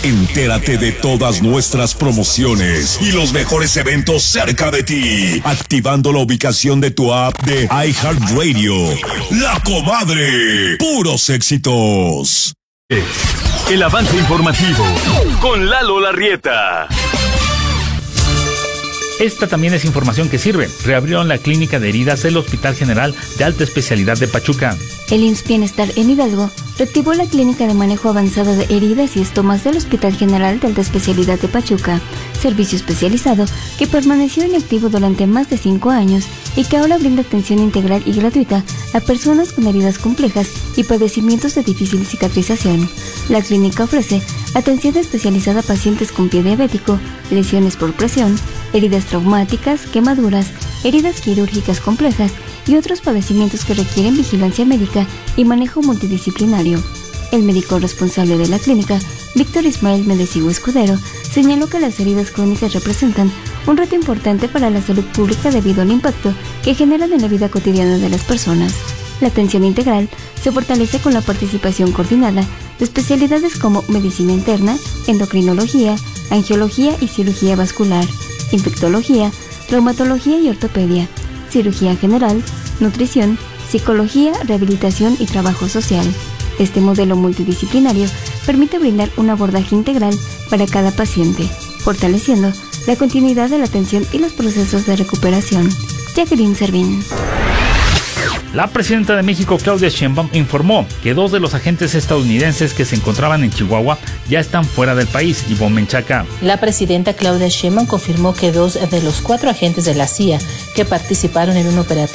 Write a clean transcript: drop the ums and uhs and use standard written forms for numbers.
Entérate de todas nuestras promociones y los mejores eventos cerca de ti, activando la ubicación de tu app de iHeartRadio. La Comadre, puros éxitos. El avance informativo con Lalo Larrieta. Esta también es información que sirve. Reabrieron la clínica de heridas del Hospital General de Alta Especialidad de Pachuca. El IMSS Bienestar en Hidalgo reactivó la clínica de manejo avanzado de heridas y estomas del Hospital General de Alta Especialidad de Pachuca, servicio especializado que permaneció inactivo durante más de 5 años y que ahora brinda atención integral y gratuita a personas con heridas complejas y padecimientos de difícil cicatrización. La clínica ofrece atención especializada a pacientes con pie diabético, lesiones por presión, heridas traumáticas, quemaduras, heridas quirúrgicas complejas y otros padecimientos que requieren vigilancia médica y manejo multidisciplinario. El médico responsable de la clínica, Víctor Ismael Medesigo Escudero, señaló que las heridas crónicas representan un reto importante para la salud pública debido al impacto que generan en la vida cotidiana de las personas. La atención integral se fortalece con la participación coordinada de especialidades como medicina interna, endocrinología, angiología y cirugía vascular, infectología, traumatología y ortopedia, cirugía general, nutrición, psicología, rehabilitación y trabajo social. Este modelo multidisciplinario permite brindar un abordaje integral para cada paciente, fortaleciendo la continuidad de la atención y los procesos de recuperación. Jacqueline Servín. La presidenta de México, Claudia Sheinbaum, informó que 2 de los agentes estadounidenses que se encontraban en Chihuahua ya están fuera del país. Ivonne Menchaca. La presidenta Claudia Sheinbaum confirmó que 2 de los 4 agentes de la CIA que participaron en un operativo